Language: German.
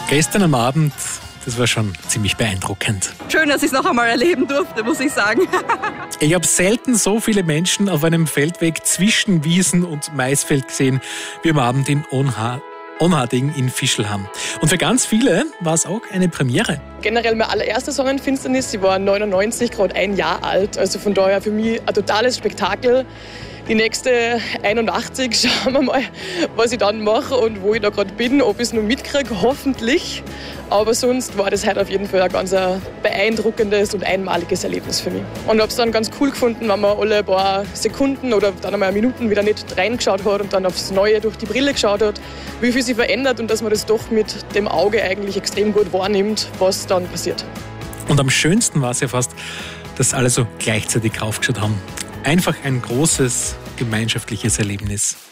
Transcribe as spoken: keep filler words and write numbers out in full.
Gestern am Abend, das war schon ziemlich beeindruckend. Schön, dass ich es noch einmal erleben durfte, muss ich sagen. Ich habe selten so viele Menschen auf einem Feldweg zwischen Wiesen und Maisfeld gesehen, wie am Abend in Onha- Onhading in Fischlham. Und für ganz viele war es auch eine Premiere. Generell meine allererste Sonnenfinsternis, sie war neunundneunzig, gerade ein Jahr alt. Also von daher für mich ein totales Spektakel. Die nächste einundachtzig, schauen wir mal, was ich dann mache und wo ich da gerade bin, ob ich es noch mitkriege, hoffentlich. Aber sonst war das heute auf jeden Fall ein ganz beeindruckendes und einmaliges Erlebnis für mich. Und ich habe es dann ganz cool gefunden, wenn man alle paar Sekunden oder dann einmal Minuten wieder nicht reingeschaut hat und dann aufs Neue durch die Brille geschaut hat, wie viel sich verändert und dass man das doch mit dem Auge eigentlich extrem gut wahrnimmt, was dann passiert. Und am schönsten war es ja fast, dass alle so gleichzeitig raufgeschaut haben. Einfach ein großes gemeinschaftliches Erlebnis.